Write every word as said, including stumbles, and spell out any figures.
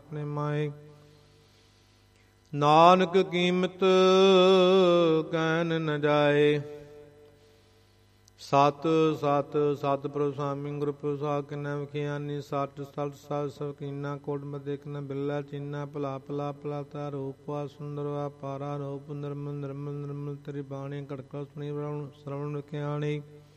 ਆਪਣੇ ਮਾਏ। ਨਾਨਕ ਕੀਮਤ ਕਹਿਨ ਨ ਜਾਏ। ਸਤ ਸਤ ਸਤਿਗੁਰੂ ਸਵਾਮੀ ਗੁਰੂ ਪ੍ਰਸਾਦਿ ਕਿਨੈ ਵਖਿਆਨੀ। ਸੱਠ ਸਠ ਸਤ ਸਵਕੀਨਾ ਕੋਟ ਮਦਿਕ ਨ ਬਿਰਲਾ ਚੀਨਾ। ਭਲਾ ਭਲਾ ਭਲਾਤਾ ਰੂਪਾ ਸੁੰਦਰ ਵਾ ਪਾਰਾ ਰੂਪ ਨਿਰਮਲ ਨਿਰਮਲ ਨਿਰਮਲ ਤੇਰੀ ਬਾਣੀ ਘੜਕਾ ਸੁਣੀ ਸ਼ਰਵਣ ਵਿਖਿਆਣੀ।